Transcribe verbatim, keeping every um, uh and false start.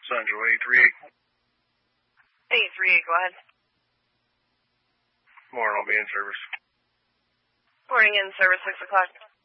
Central, eight three eight. eight three eight, go ahead. Morning, I'll be in service. Morning in service, six o'clock.